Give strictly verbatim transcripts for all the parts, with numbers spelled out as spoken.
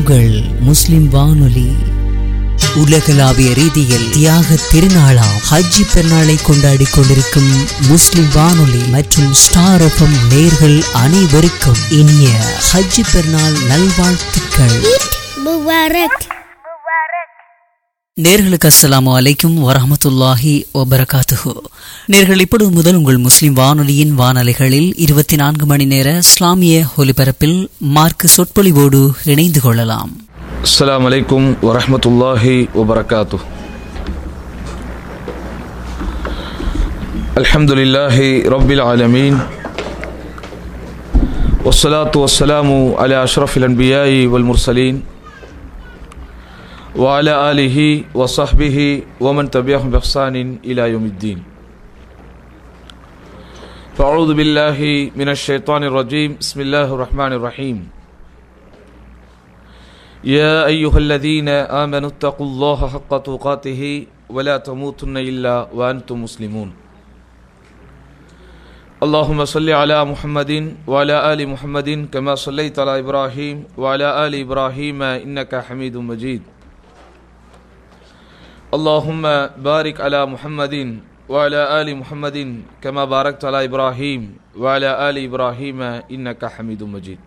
உங்கள் முஸ்லிம் வானொலி. உலகளாவிய ரீதியில் தியாக திருநாளாம் ஹஜ்ஜி பெருநாளை கொண்டாடி கொண்டிருக்கும் முஸ்லிம் வானொலி மற்றும் ஸ்டார் எஃப்எம் நேயர்கள் அனைவருக்கும் இனிய ஹஜ்ஜி பெருநாள் நல்வாழ்த்துக்கள். நேர்களுக்கு அஸ்ஸலாமு அலைக்கும் வரஹ்மத்துல்லாஹி வபரகாத்துஹு. நேர்கள் இப்பொழுது முதல் உங்கள் முஸ்லிம் வானொலியின் வானலைகளில் இருபத்தி நான்கு மணி நேர இஸ்லாமிய ஒலிபரப்பில் மார்க்க சொற்பொழிவோடு இணைந்து கொள்ளலாம். அஸ்ஸலாமு அலைக்கும் வரஹ்மத்துல்லாஹி வபரகாத்துஹு. அல்ஹம்துலில்லாஹி ரப்பில் ஆலமீன் வஸ்ஸலாத்து வஸ்ஸலாமு அலா அஷ்ரஃபில் அன்பியாஇ வல் முர்சலீன் وعلى آله وصحبه ومن تبعهم بإحسان إلى يوم الدين. فأعوذ بالله من الشيطان الرجيم. بسم الله الرحمن الرحيم. يا أيها الذين آمنوا اتقوا الله حق تقاته ولا تموتن إلا وأنتم مسلمون. اللهم صل على محمد وعلى آل محمد كما صليت على إبراهيم وعلى آل إبراهيم إنك حميد مجيد. اللهم بارك على محمد وعلى آل محمد كما باركت على إبراهيم وعلى آل إبراهيم إنك حميد مجيد.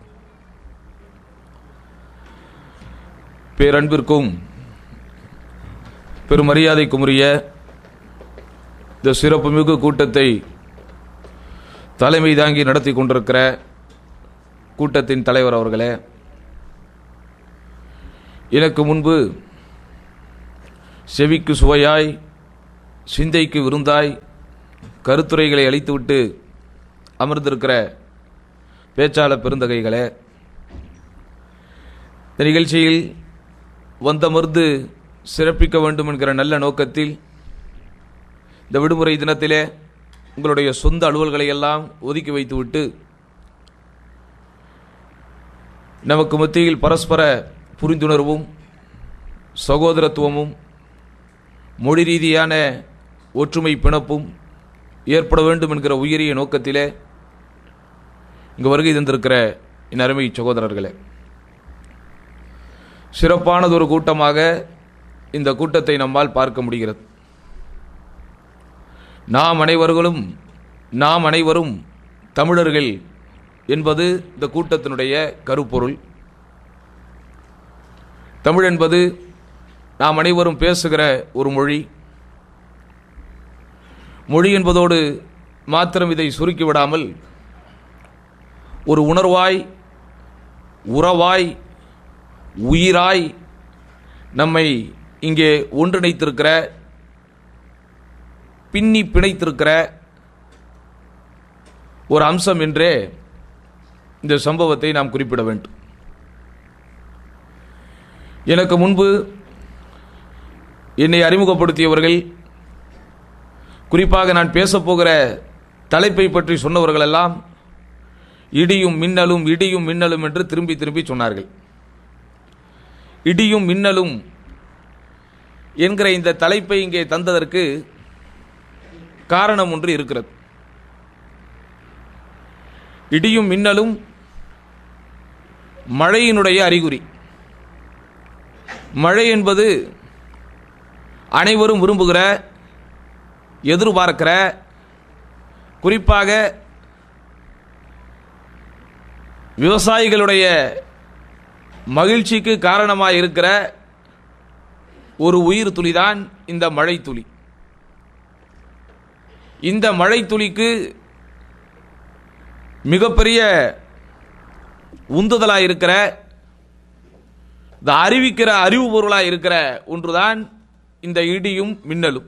பேரன்பிற்கும் பெருமரியாதைக்கும் உரிய இந்த சிறப்புமிகு கூட்டத்தை தலைமை தாங்கி நடத்தி கொண்டிருக்கிற கூட்டத்தின் தலைவர் அவர்களே, எனக்கு முன்பு செவிக்கு சுவையாய் சிந்தைக்கு விருந்தாய் கருத்துரைகளை அளித்துவிட்டு அமர்ந்திருக்கிற பேச்சாளர் பெருந்தகைகளே, இந்த நிகழ்ச்சியில் வந்தமர்ந்து சிறப்பிக்க வேண்டும் என்கிற நல்ல நோக்கத்தில் இந்த விடுமுறை தினத்திலே உங்களுடைய சொந்த அலுவல்களை எல்லாம் ஒதுக்கி வைத்துவிட்டு நமக்கு மத்தியில் பரஸ்பர புரிந்துணர்வும் சகோதரத்துவமும் மொழி ரீதியான ஒற்றுமை பிணப்பும் ஏற்பட வேண்டும் என்கிற உயரிய நோக்கத்திலே இங்கு வருகை தந்திருக்கிற என் அருமை சகோதரர்களே, சிறப்பானதொரு கூட்டமாக இந்த கூட்டத்தை நம்மால் பார்க்க முடிகிறது. நாம் அனைவர்களும் நாம் அனைவரும் தமிழர்கள் என்பது இந்த கூட்டத்தினுடைய கருப்பொருள். தமிழ் என்பது நாம் அனைவரும் பேசுகிற ஒரு மொழி. மொழி என்பதோடு மாத்திரம் இதை சுருக்கிவிடாமல் ஒரு உணர்வாய், உறவாய், உயிராய் நம்மை இங்கே ஒன்றிணைத்திருக்கிற, பின்னி பிணைத்திருக்கிற ஒரு அம்சம் என்றே இந்த சம்பவத்தை நாம் குறிப்பிட வேண்டும். எனக்கு முன்பு என்னை அறிமுகப்படுத்தியவர்கள், குறிப்பாக நான் பேசப்போகிற தலைப்பை பற்றி சொன்னவர்களெல்லாம் இடியும் மின்னலும் இடியும் மின்னலும் என்று திரும்பி திரும்பி சொன்னார்கள். இடியும் மின்னலும் என்கிற இந்த தலைப்பை இங்கே தந்ததற்கு காரணம் ஒன்று இருக்கிறது. இடியும் மின்னலும் மழையினுடைய அறிகுறி. மழை என்பது அனைவரும் விரும்புகிற, எதிர்பார்க்கிற, குறிப்பாக விவசாயிகளுடைய மகிழ்ச்சிக்கு காரணமாக இருக்கிற ஒரு உயிர் துளிதான் இந்த மழை துளி. இந்த மழை துளிக்கு மிகப்பெரிய உந்துதலாக இருக்கிற, இந்த அறிவிக்கிற அறிவு பொருளாக இருக்கிற ஒன்றுதான் இந்த இடியும் மின்னலும்.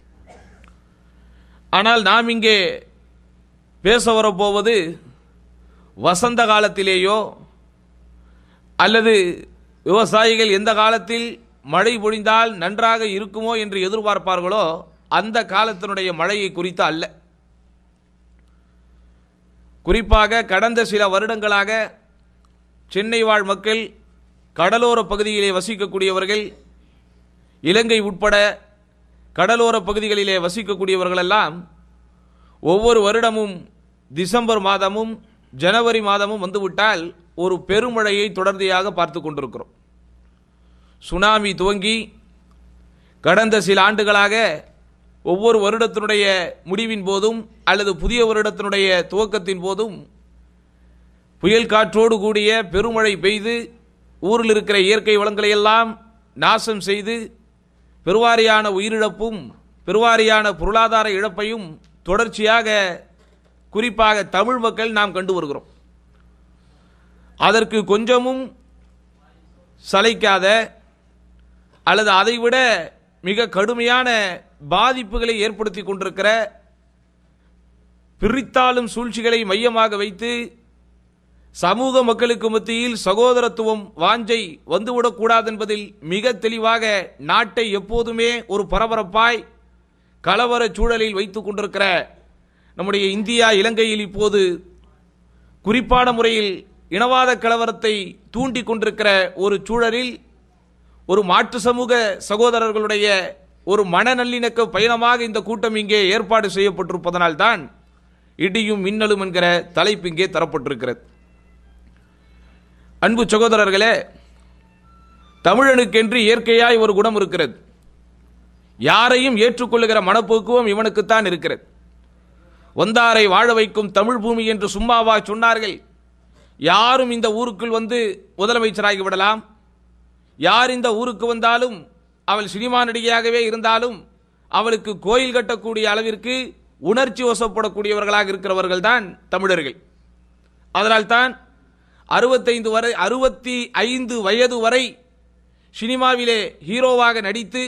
ஆனால் நாம் இங்கே பேச வரப்போவது வசந்த காலத்திலேயோ அல்லது விவசாயிகள் எந்த காலத்தில் மழை பொழிந்தால் நன்றாக இருக்குமோ என்று எதிர்பார்ப்பார்களோ அந்த காலத்தினுடைய மழையை குறித்து அல்ல. குறிப்பாக கடந்த சில வருடங்களாக சென்னை வாழ் மக்கள், கடலோர பகுதியிலே வசிக்கக்கூடியவர்கள், இலங்கை உட்பட கடலோர பகுதிகளிலே வசிக்கக்கூடியவர்களெல்லாம் ஒவ்வொரு வருடமும் டிசம்பர் மாதமும் ஜனவரி மாதமும் வந்துவிட்டால் ஒரு பெருமழையை தொடர்ச்சியாக பார்த்து கொண்டிருக்கிறோம். சுனாமி துவங்கி கடந்த சில ஆண்டுகளாக ஒவ்வொரு வருடத்தினுடைய முடிவின் போதும் அல்லது புதிய வருடத்தினுடைய துவக்கத்தின் போதும் புயல் காற்றோடு கூடிய பெருமழை பெய்து ஊரில் இருக்கிற இயற்கை வளங்களை எல்லாம் நாசம் செய்து பெருவாரியான உயிரிழப்பும் பெருவாரியான பொருளாதார இழப்பையும் தொடர்ச்சியாக குறிப்பாக தமிழ் மக்கள் நாம் கண்டு வருகிறோம். அதற்கு கொஞ்சமும் சளைக்காத அல்லது அதைவிட மிக கடுமையான பாதிப்புகளை ஏற்படுத்தி கொண்டிருக்கிற பிரித்தாளும் சூழ்ச்சிகளை மையமாக வைத்து சமூக மக்களுக்கு மத்தியில் சகோதரத்துவம் வாஞ்சை வந்துவிடக்கூடாது என்பதில் மிக தெளிவாக நாட்டை எப்போதுமே ஒரு பரபரப்பாய் கலவர சூழலில் வைத்துக் கொண்டிருக்கிற நம்முடைய இந்தியா இலங்கையில் இப்போது குறிப்பான முறையில் இனவாத கலவரத்தை தூண்டி கொண்டிருக்கிற ஒரு சூழலில் ஒரு மாற்று சமூக சகோதரர்களுடைய ஒரு மனநல்லிணக்க பயணமாக இந்த கூட்டம் இங்கே ஏற்பாடு செய்யப்பட்டிருப்பதனால் தான் இடியும் மின்னலும் என்கிற தலைப்பு இங்கே தரப்பட்டிருக்கிறது. அன்பு சகோதரர்களே, தமிழனுக்கென்று இயற்கையாய் ஒரு குணம் இருக்கிறது. யாரையும் ஏற்றுக்கொள்ளுகிற மனப்போக்குவம் இவனுக்குத்தான் இருக்கிறது. வந்தாரை வாழ வைக்கும் தமிழ் பூமி என்று சும்மாவா சொன்னார்கள்? யாரும் இந்த ஊருக்குள் வந்து முதலமைச்சராகி விடலாம். யார் இந்த ஊருக்கு வந்தாலும் அவள் சினிமா நடிகையாகவே இருந்தாலும் அவளுக்கு கோயில் கட்டக்கூடிய அளவிற்கு உணர்ச்சி வசப்படக்கூடியவர்களாக இருக்கிறவர்கள் தான் தமிழர்கள். அதனால்தான் அறுபத்தைந்து வரை அறுபத்தி ஐந்து வயது வரை சினிமாவிலே ஹீரோவாக நடித்து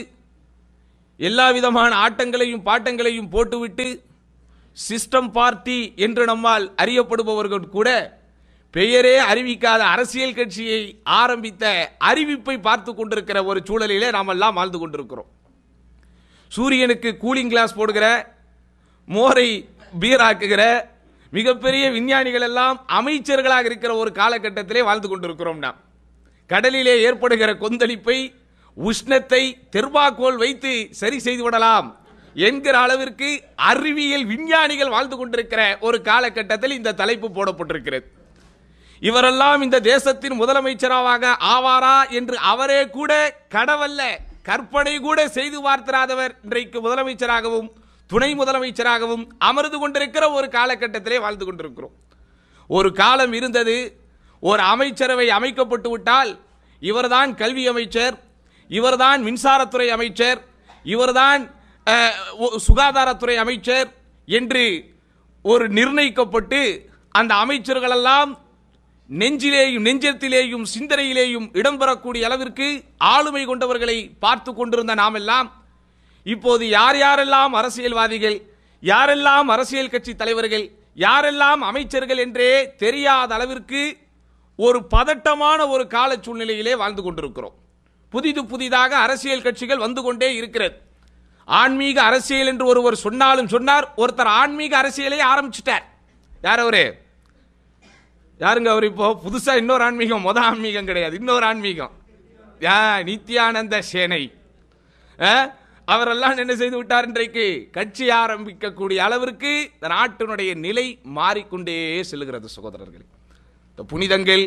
எல்லா விதமான ஆட்டங்களையும் பாட்டங்களையும் போட்டுவிட்டு சிஸ்டம் பார்ட்டி என்று நம்மால் அறியப்படுபவர்கள் கூட பெயரே அறிவிக்காத அரசியல் கட்சியை ஆரம்பித்த அறிவிப்பை பார்த்து கொண்டிருக்கிற ஒரு சூழலிலே நாம் எல்லாம் வாழ்ந்து கொண்டிருக்கிறோம். சூரியனுக்கு கூலிங் கிளாஸ் போடுகிற, மோரை பீராக்குகிற மிகப்பெரிய விஞ்ஞானிகள் எல்லாம் அமைச்சர்களாக இருக்கிற ஒரு காலகட்டத்திலே வாழ்ந்து கொண்டிருக்கிறோம். நாம் கடலிலே ஏற்படுகிற கொந்தளிப்பை, உஷ்ணத்தை தெர்மாக்கோல் வைத்து சரி செய்து விடலாம் என்கிற அளவிற்கு அறிவியல் விஞ்ஞானிகள் வாழ்ந்து கொண்டிருக்கிற ஒரு காலகட்டத்தில் இந்த தலைப்பு போடப்பட்டிருக்கிறது. இவரெல்லாம் இந்த தேசத்தின் முதலமைச்சராக ஆவாரா என்று அவரே கூட கடவல்ல கற்பனை கூட செய்து பார்த்திராதவர் இன்றைக்கு முதலமைச்சராகவும் துணை முதலமைச்சராகவும் அமர்ந்து கொண்டிருக்கிற ஒரு காலகட்டத்திலே வாழ்ந்து கொண்டிருக்கிறோம். ஒரு காலம் இருந்தது, ஒரு அமைச்சரவை அமைக்கப்பட்டு விட்டால் இவர்தான் கல்வி அமைச்சர், இவர்தான் மின்சாரத்துறை அமைச்சர், இவர்தான் சுகாதாரத்துறை அமைச்சர் என்று ஒரு நிர்ணயிக்கப்பட்டு அந்த அமைச்சர்கள் எல்லாம் நெஞ்சிலேயும் நெஞ்சத்திலேயும் சிந்தனையிலேயும் இடம்பெறக்கூடிய அளவிற்கு ஆளுமை கொண்டவர்களை பார்த்து கொண்டிருந்த நாம் எல்லாம் இப்போது யார் யாரெல்லாம் அரசியல்வாதிகள், யாரெல்லாம் அரசியல் கட்சி தலைவர்கள், யாரெல்லாம் அமைச்சர்கள் என்றே தெரியாத அளவிற்கு ஒரு பதட்டமான ஒரு கால சூழ்நிலையிலே வாழ்ந்து கொண்டிருக்கிறோம். புதிது புதிதாக அரசியல் கட்சிகள் வந்து கொண்டே இருக்கிறது. ஆன்மீக அரசியல் என்று ஒருவர் சொன்னாலும் சொன்னார். ஒருத்தர் ஆன்மீக அரசியலை ஆரம்பிச்சுட்டார். யார் அவரு? யாருங்க அவர்? இப்போ புதுசா இன்னொரு ஆன்மீகம், மொத ஆன்மீகம் கிடையாது, இன்னொரு ஆன்மீகம். நித்யானந்த சேனை அவரெல்லாம் என்ன செய்து விட்டார்? இன்றைக்கு கட்சி ஆரம்பிக்கக்கூடிய அளவிற்கு நாட்டினுடைய நிலை மாறிக்கொண்டே செல்கிறது. சகோதரர்கள், இந்த புனிதங்கள்,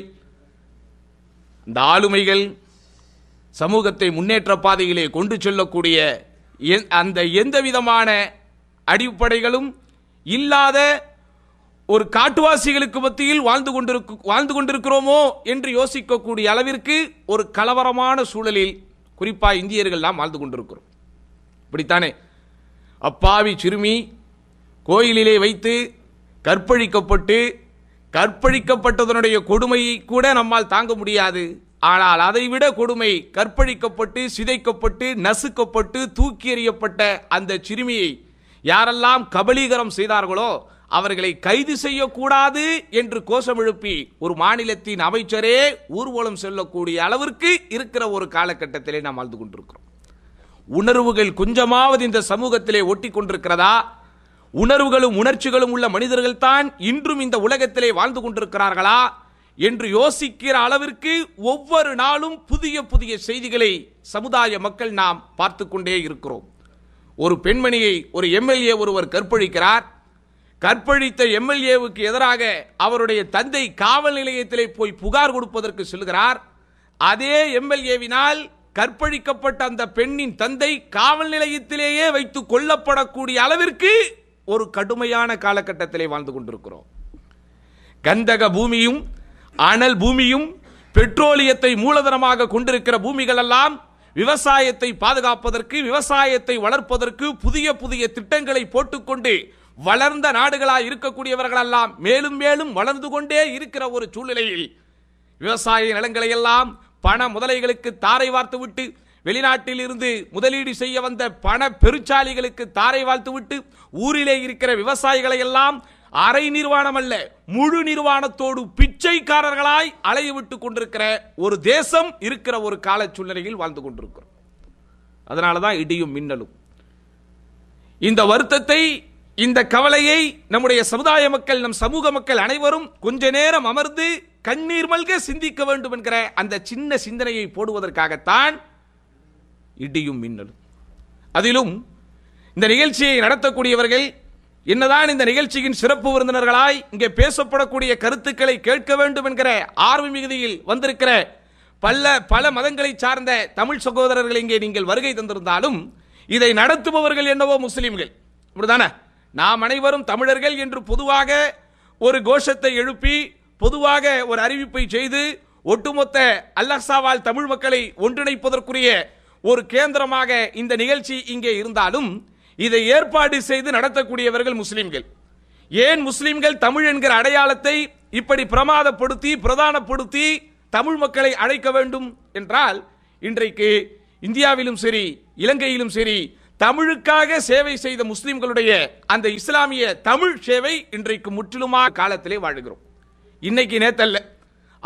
இந்த ஆளுமைகள் சமூகத்தை முன்னேற்ற பாதையிலே கொண்டு செல்லக்கூடிய அந்த எந்த விதமான அடிப்படைகளும் இல்லாத ஒரு காட்டுவாசிகளுக்கு மத்தியில் வாழ்ந்து கொண்டிருக்க வாழ்ந்து கொண்டிருக்கிறோமோ என்று யோசிக்கக்கூடிய அளவிற்கு ஒரு கலவரமான சூழலில் குறிப்பாக இந்தியர்கள் நாம் வாழ்ந்து கொண்டிருக்கிறோம். இப்படித்தானே அப்பாவி சிறுமி கோயிலிலே வைத்து கற்பழிக்கப்பட்டு, கற்பழிக்கப்பட்டதனுடைய கொடுமையை கூட நம்மால் தாங்க முடியாது. ஆனால் அதைவிட கொடுமை, கற்பழிக்கப்பட்டு சிதைக்கப்பட்டு நசுக்கப்பட்டு தூக்கி எறியப்பட்ட அந்த சிறுமியை யாரெல்லாம் கபலீகரம் செய்தார்களோ அவர்களை கைது செய்யக்கூடாது என்று கோஷம் எழுப்பி ஒரு மாநிலத்தின் அமைச்சரே ஊர்வலம் செல்லக்கூடிய அளவிற்கு இருக்கிற ஒரு காலகட்டத்திலே நாம் வாழ்ந்து கொண்டிருக்கிறோம். உணர்வுகள் கொஞ்சமாவது இந்த சமூகத்திலே ஒட்டி கொண்டிருக்கிறதா? உணர்வுகளும் உணர்ச்சிகளும் உள்ள மனிதர்கள் தான் இன்றும் இந்த உலகத்திலே வாழ்ந்து கொண்டிருக்கிறார்களா என்று யோசிக்கிற அளவிற்கு ஒவ்வொரு நாளும் புதிய புதிய செய்திகளை சமுதாய மக்கள் நாம் பார்த்து கொண்டே இருக்கிறோம். ஒரு பெண்மணியை ஒரு எம்எல்ஏ ஒருவர் கற்பழிக்கிறார். கற்பழித்த எம்எல்ஏவுக்கு எதிராக அவருடைய தந்தை காவல் நிலையத்திலே போய் புகார் கொடுப்பதற்கு செல்கிறார். அதே எம்எல்ஏவினால் கற்பழிக்கப்பட்ட அந்த பெண்ணின் தந்தை காவல் நிலையத்திலேயே வைத்து கொல்லப்படக்கூடிய அளவிற்கு ஒரு கடுமையான காலகட்டத்திலே வாழ்ந்து கொண்டிருக்கிறோம். கந்தக பூமியும் அனல் பூமியும் பெட்ரோலியத்தை மூலதனமாக கொண்டிருக்கிற பூமிகள் எல்லாம் விவசாயத்தை பாதுகாப்பதற்கு, விவசாயத்தை வளர்ப்பதற்கு புதிய புதிய திட்டங்களை போட்டுக்கொண்டு வளர்ந்த நாடுகளாய் இருக்கக்கூடியவர்கள் எல்லாம் மேலும் மேலும் வளர்ந்து கொண்டே இருக்கிற ஒரு சூழ்நிலையில் விவசாய நிலங்களை எல்லாம் பண முதலைகளுக்கு தாரை வார்த்து விட்டு, வெளிநாட்டில் இருந்து முதலீடு செய்ய வந்த பண பெருச்சாலிகளுக்கு தாரை வார்த்து விட்டு, ஊரிலே இருக்கிற விவசாயிகளை எல்லாம் அரை நிர்வாணம் அல்ல முழு நிர்வாணத்தோடு பிச்சைக்காரர்களாய் அலைய விட்டுக் கொண்டிருக்கிற ஒரு தேசம் இருக்கிற ஒரு கால சூழ்நிலையில் வாழ்ந்து கொண்டிருக்கிறோம். அதனாலதான் இடியும் மின்னலும். இந்த வருத்தத்தை, இந்த கவலையை நம்முடைய சமுதாய மக்கள், நம் சமூக மக்கள் அனைவரும் கொஞ்ச நேரம் அமர்ந்து கண்ணீர் மல்க சிந்திக்க வேண்டும் என்கிற அந்த சின்ன சிந்தனையை போடுவதற்காகத்தான் இடியும் மின்னலும். அதிலும் இந்த நிகழ்ச்சியை நடத்தக்கூடியவர்கள் என்னதான் இந்த நிகழ்ச்சியின் சிறப்பு விருந்தினர்களாய் இங்கே பேசப்படக்கூடிய கருத்துக்களை கேட்க வேண்டும் என்கிற ஆர்வ மிகுதியில் வந்திருக்கிற பல பல மதங்களை சார்ந்த தமிழ் சகோதரர்கள் இங்கே நீங்கள் வருகை தந்திருந்தாலும் இதை நடத்துபவர்கள் என்னவோ முஸ்லிம்கள். அப்படிதானே? நாம் அனைவரும் தமிழர்கள் என்று பொதுவாக ஒரு கோஷத்தை எழுப்பி, பொதுவாக ஒரு அறிவிப்பை செய்து, ஒட்டுமொத்த அல்-அக்ஸாவால் தமிழ் மக்களை ஒன்றிணைப்பதற்குரிய ஒரு கேந்திரமாக இந்த நிகழ்ச்சி இங்கே இருந்தாலும் இதை ஏற்பாடு செய்து நடத்தக்கூடியவர்கள் முஸ்லிம்கள். ஏன் முஸ்லிம்கள் தமிழ் என்கிற அடையாளத்தை இப்படி பிரமாதப்படுத்தி பிரதானப்படுத்தி தமிழ் மக்களை அழைக்க வேண்டும் என்றால், இன்றைக்கு இந்தியாவிலும் சரி இலங்கையிலும் சரி தமிழுக்காக சேவை செய்த முஸ்லிம்களுடைய அந்த இஸ்லாமிய தமிழ் சேவை இன்றைக்கு முற்றிலுமாக காலத்திலே வாழுகிறோம். இன்னைக்கு நேத்தல்ல,